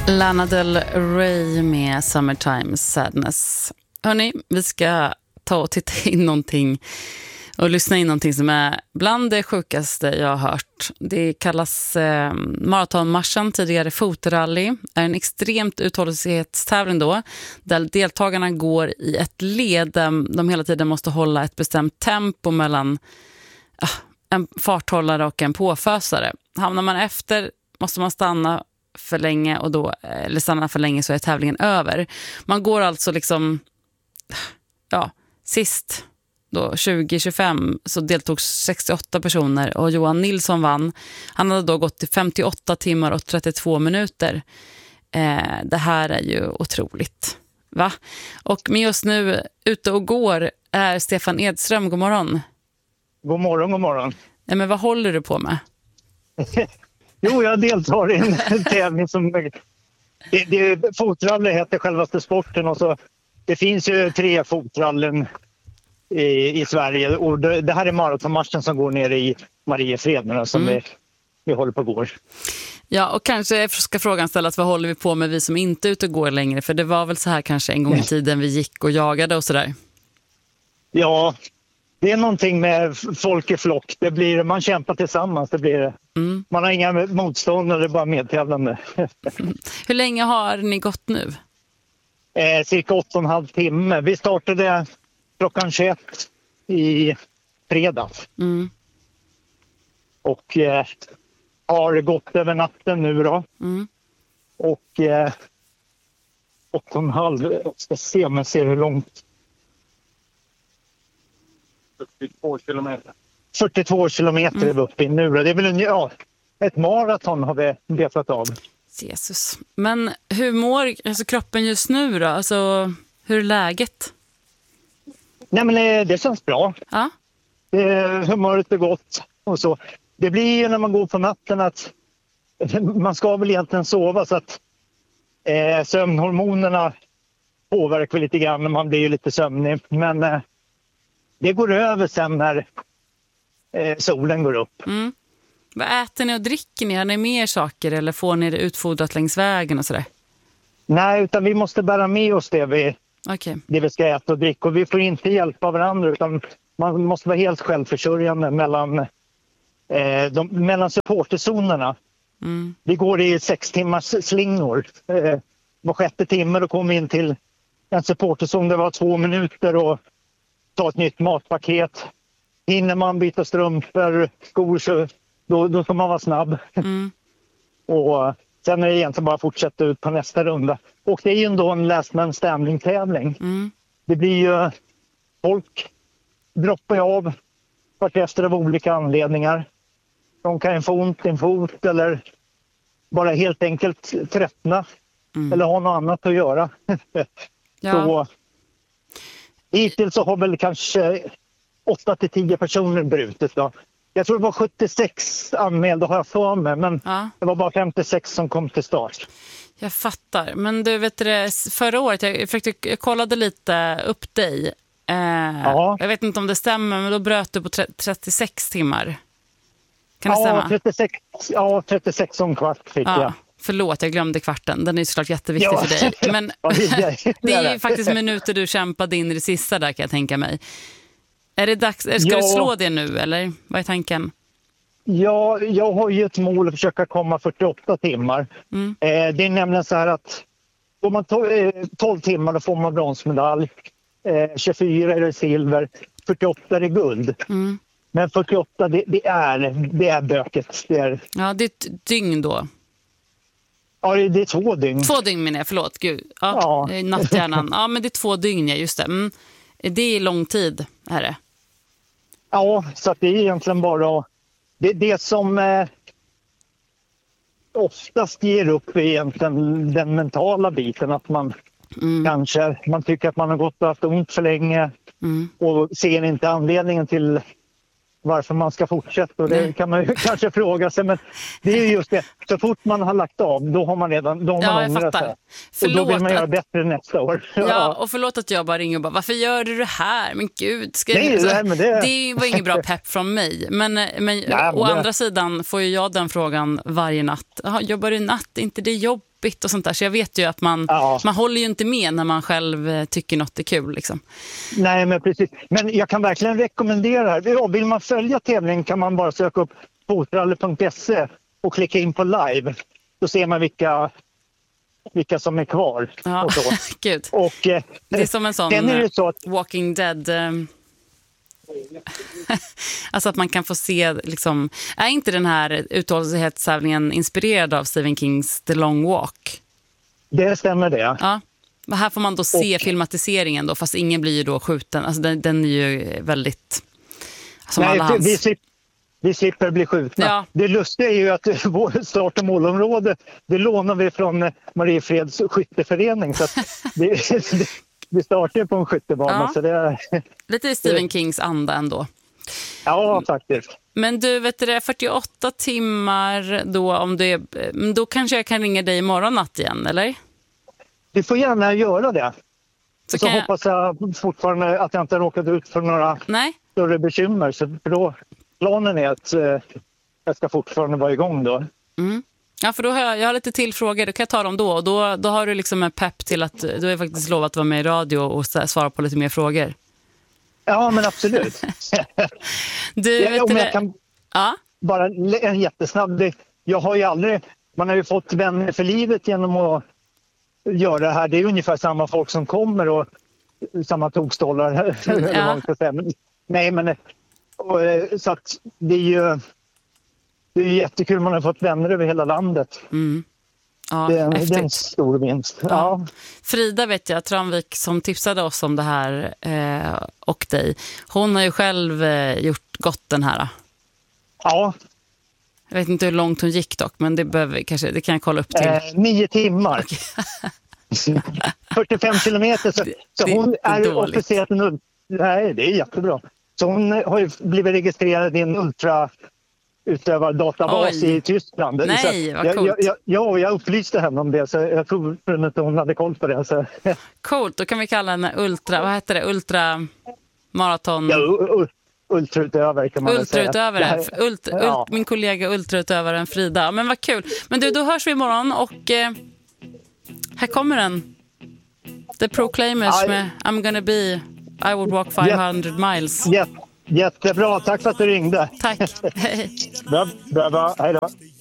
Lana Del Rey med Summertime Sadness. Hörrni, vi ska ta och titta in någonting och lyssna in någonting som är bland det sjukaste jag har hört. Det kallas maratonmarschen, tidigare fotrally. Är en extremt uthållighetstävling då, där deltagarna går i ett led där de hela tiden måste hålla ett bestämt tempo mellan en farthållare och en påfösare. Hamnar man efter måste man stanna för länge och då, eller stanna för länge så är tävlingen över. Man går alltså liksom, sist då 2025 så deltog 68 personer och Johan Nilsson vann. Han hade då gått i 58 timmar och 32 minuter. Det här är ju otroligt. Va? Och med oss nu ute och går är Stefan Edström. God morgon. God morgon, god morgon. Nej, men vad håller du på med? Jo, jag deltar i en tävling som... Fotrally heter självaste sporten och så... Det finns ju 3 fotrallen i Sverige och det här är maratonmarschen som går ner i Mariefred som vi håller på att gå. Ja, och kanske ska frågan ställas, vad håller vi på med vi som inte är ute och går längre? För det var väl så här kanske en gång i tiden vi gick och jagade och sådär. Ja, det är någonting med folk i flock. Det blir, man kämpar tillsammans, det blir det. Man har inga motståndare, det är bara medtävlande. Hur länge har ni gått nu? Cirka 8,5 timme. Vi startade klockan 21 i fredags. Och har gått över natten nu då. Och 8,5, jag ska se om jag ser hur långt. 42 kilometer. 42 kilometer är vi uppe i nu. Det är väl ett maraton har vi betat av. Jesus. Men hur mår kroppen just nu då? Alltså, hur är läget? Nej, men det känns bra. Ja. Humöret är gott och så. Det blir ju när man går på natten att man ska väl egentligen sova så att sömnhormonerna påverkar lite grann när man blir ju lite sömnig. Men det går över sen när solen går upp. Vad äter ni och dricker ni? Har ni mer saker eller får ni det utfodrat längs vägen och sådär? Nej, utan vi måste bära med oss det vi ska äta och dricka. Och vi får inte hjälpa varandra utan man måste vara helt självförsörjande mellan supporterzonerna. Vi går i 6 timmars slingor. Var 6:e timme då kommer vi in till en supporterzon. Det var 2 minuter och ta ett nytt matpaket. Hinner man byta strumpor, skor så då ska man vara snabb. Och sen är det egentligen bara att fortsätta ut på nästa runda. Och det är ju ändå en last man standing-tävling. Det blir ju folk droppar av vartefter av olika anledningar. De kan få ont i en fot eller bara helt enkelt tröttna. Eller ha något annat att göra. Så hittills så har väl kanske 8-10 personer brutit då. Jag tror det var 76 anmälda har jag för mig, men det var bara 56 som kom till start. Jag fattar. Men du vet det, förra året jag kollade lite upp dig. Jag vet inte om det stämmer, men då bröt du på 36 timmar. Kan det stämma? 36 och en kvart fick jag. Förlåt, jag glömde kvarten. Den är ju såklart jätteviktig för dig. Men det är ju faktiskt minuter du kämpade in i det sista där kan jag tänka mig. Är det dags? Ska du slå det nu eller vad är tanken? Ja, jag har ju ett mål att försöka komma 48 timmar. Det är nämligen så här att om man 12 timmar då får man bronsmedalj. 24 är det silver, 48 är det guld. Men 48 det är böket. Ja, det är ett dygn då. Ja, det är 2 dygn. 2 dygn menar jag, förlåt. Gud. Ja. Natthjärnan. Ja, men det är 2 dygn, just det. Det är lång tid, är det? Ja, så att det är egentligen bara... Det som oftast ger upp är egentligen den mentala biten. Att man man tycker att man har gått och haft ont för länge och ser inte anledningen till varför man ska fortsätta. Och det kan man ju kanske fråga sig, men det är ju just det. Så fort man har lagt av, då har man ångrat sig. Och då vill man göra bättre nästa år. Ja, och förlåt att jag bara ringer och bara, varför gör du det här? Men gud, det var ingen bra pepp från mig. Men å andra sidan får ju jag den frågan varje natt. Jobbar du natt? Inte det jobbigt? jobbigt och sånt där. Så jag vet ju att man håller ju inte med när man själv tycker något är kul. Liksom. Nej, men precis. Men jag kan verkligen rekommendera. Vill man följa tävlingen kan man bara söka upp fotralle.se och klicka in på live. Då ser man vilka som är kvar. Ja, och så. Gud. Och, det är som en sån är det så att, Walking Dead. Alltså att man kan få se liksom, är inte den här uthållighetstävlingen inspirerad av Stephen Kings The Long Walk? Det stämmer det. Ja. Här får man då se filmatiseringen då, fast ingen blir ju då skjuten. Alltså den är ju väldigt som alla hans. Vi slipper bli skjutna. Ja. Det lustiga är ju att vår start- och målområde, det lånar vi från Mariefreds skytteförening. Så att vi startar på en skyttebana. Ja. Så det är lite i Stephen Kings anda ändå. Ja, faktiskt. Men du, vet du det, 48 timmar då, då kanske jag kan ringa dig imorgon natt igen, eller? Du får gärna göra det. Så hoppas jag fortfarande att jag inte har råkat ut för några större bekymmer. Så då, planen är att jag ska fortfarande vara igång då. Mm. Ja, för då har jag har lite till frågor, då kan jag ta dem då. Och då har du liksom en pepp till att du har faktiskt lovat att vara med i radio och svara på lite mer frågor. Ja, men absolut. Jag kan bara en jättesnabb. Jag har ju aldrig, man har ju fått vänner för livet genom att göra det här. Det är ungefär samma folk som kommer och samma tokstollar. Nej, men så att det är jättekul. Man har fått vänner över hela landet. Mm. Ja, det är en stor vinst. Ja. Frida vet jag, Tranvik, som tipsade oss om det här och dig. Hon har ju själv gått den här. Ja. Jag vet inte hur långt hon gick dock, men det kan jag kolla upp till. 9 timmar. Okay. 45 kilometer. Så hon är officiellt nej, det är jättebra. Så hon har ju blivit registrerad i en ultrautövardatabas i Tyskland. Nej, vad coolt. Jag upplyste henne om det, så jag tror inte hon hade koll på det. Så. Coolt, då kan vi kalla henne ultramaraton. Ja, ultrautövare kan man säga. Min kollega ultrautövaren Frida. Men vad kul. Men du, då hörs vi imorgon och här kommer den. The Proclaimers med I'm gonna be, I would walk 500 miles. Jättebra, tack för att du ringde. Tack, hej. Bra, hej då.